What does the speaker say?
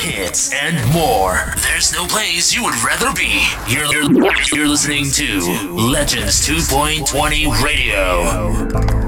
hits, and more. There's no place you would rather be. You're listening to Legends 2.20 Radio.